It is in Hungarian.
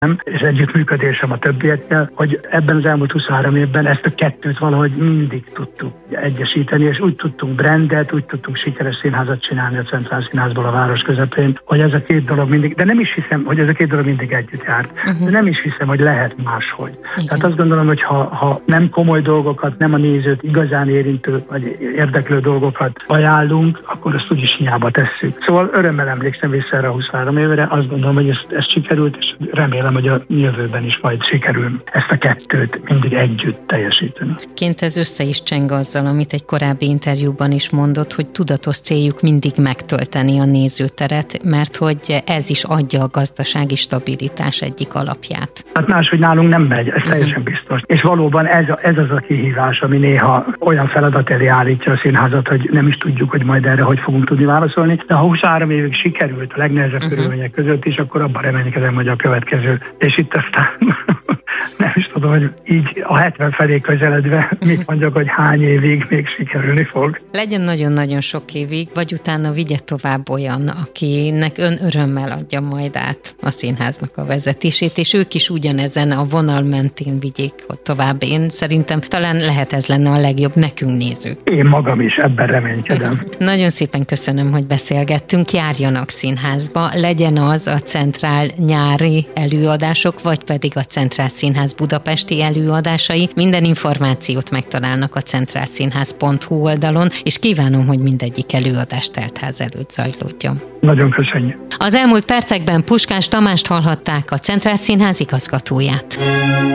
és együttműködésem a többiekkel, hogy ebben az elmúlt 23 évben ezt a kettőt valahogy mindig tudtuk egyesíteni, és úgy tudtunk brandet, úgy tudtunk sikeres színházat csinálni a Centrál Színházból a város közepén, hogy ez a két dolog mindig, de nem is hiszem, hogy ez a két dolog mindig együtt járt. De nem is hiszem, hogy lehet máshogy. Tehát azt gondolom, hogy ha nem komoly dolgokat, nem a nézőt igazán érintő vagy érdeklő dolgokat ajánlunk, akkor azt úgyis hiába tesszük. Szóval örömmel emlékszem vissza erre a 23 évre, azt gondolom, hogy ez sikerült, és remélem, hogy a jövőben is majd sikerül ezt a kettőt mindig együtt teljesíteni. Ként ez össze is cseng azzal, amit egy korábbi interjúban is mondott, hogy tudatos céljuk mindig megtölteni a nézőteret, mert hogy ez is adja a gazdasági stabilitás egyik alapját. Hát máshogy nálunk nem megy, ez teljesen biztos. És valóban ez az a kihívás, ami néha olyan feladat elé állítja a színházat, hogy nem is tudjuk, hogy majd erre hogy fogunk tudni válaszolni. De ha 23 évig sikerült a legnehezebb körülmények között is, akkor abban reménykedem, hogy a következő. És itt aztán nem is tudom, hogy így a 70 felé közeledve mit mondjak, hogy hány évig még sikerülni fog. Legyen nagyon-nagyon sok évig, vagy utána vigye tovább olyan, akinek ön örömmel adja majd át a színháznak a vezetését, és ők is ugyanezen a vonal mentén vigyék tovább. Én szerintem talán lehet ez lenne a legjobb nekünk nézők. Én magam is ebben reménykedem. Nagyon szépen köszönöm, hogy beszélgettünk. Járjanak színházba, legyen az a Centrál nyári előadások, vagy pedig a Centrál Színház budapesti előadásai. Minden információt megtalálnak a centrálszínház.hu oldalon, és kívánom, hogy mindegyik előadás teltház előtt zajlódjon. Nagyon köszönjük. Az elmúlt percekben Puskás Tamást hallhatták, a Centrál Színház igazgatóját.